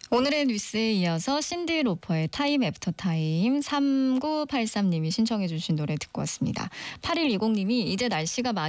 오늘의 뉴스에 이어서 신디 로퍼의 타임 애프터 타임 3983님이 신청해 주신 노래 듣고 왔습니다. 8120님이 이제 날씨가 많이